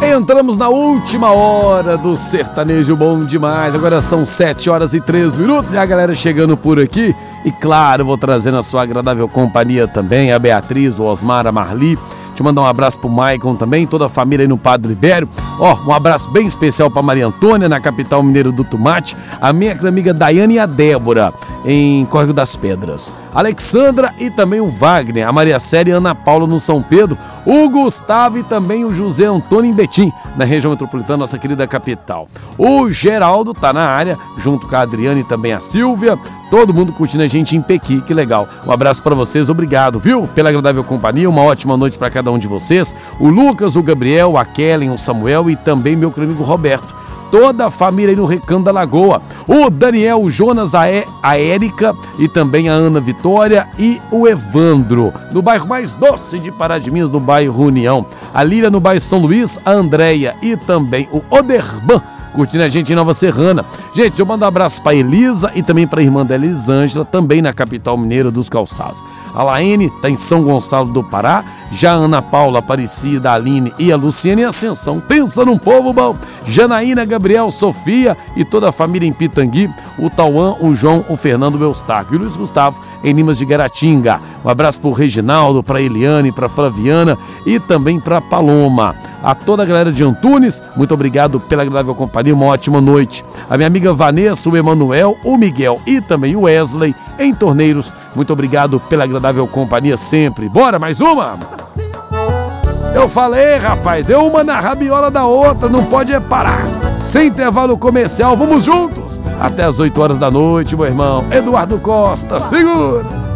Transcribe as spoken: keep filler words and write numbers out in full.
Entramos na última hora do Sertanejo Bom Demais. Agora são sete horas e três minutos e a galera chegando por aqui. E claro, vou trazer na sua agradável companhia também a Beatriz, o Osmar, a Marli. Deixa eu mandar um abraço pro Maicon também, toda a família aí no Padre Ibério. Ó, um abraço bem especial pra Maria Antônia, na capital mineira do Tomate. A minha amiga Daiane e a Débora, em Córrego das Pedras. Alexandra e também o Wagner, a Maria Séria e a Ana Paula no São Pedro. O Gustavo e também o José Antônio em Betim, na região metropolitana, nossa querida capital. O Geraldo tá na área, junto com a Adriana e também a Silvia. Todo mundo curtindo a gente em Pequi, que legal. Um abraço pra vocês, obrigado, viu? Pela agradável companhia, uma ótima noite pra cada um de vocês. O Lucas, o Gabriel, a Kellen, o Samuel e também meu amigo Roberto. Toda a família aí no Recanto da Lagoa. O Daniel, o Jonas, a, e, a Érica e também a Ana Vitória e o Evandro. No bairro mais doce de Pará de Minas, no bairro União. A Lília no bairro São Luís, a Andréia e também o Oderban, curtindo a gente em Nova Serrana. Gente, eu mando um abraço para Elisa e também para a irmã dela, Elisângela, também na capital mineira dos Calçados. A Laene está em São Gonçalo do Pará. Já a Ana Paula, Aparecida, a Aline e a Luciana em Ascensão. Pensa num povo bom. Janaína, Gabriel, Sofia e toda a família em Pitangui. O Tauã, o João, o Fernando, o Eustáquio e o Luiz Gustavo em Limas de Garatinga. Um abraço para o Reginaldo, para a Eliane, para a Flaviana e também para a Paloma. A toda a galera de Antunes, muito obrigado pela agradável companhia, uma ótima noite. A minha amiga Vanessa, o Emanuel, o Miguel e também o Wesley em Torneiros, muito obrigado pela agradável companhia sempre. Bora, mais uma? Eu falei, rapaz, é uma na rabiola da outra, não pode é parar. Sem intervalo comercial, vamos juntos até as oito horas da noite, meu irmão. Eduardo Costa, segura!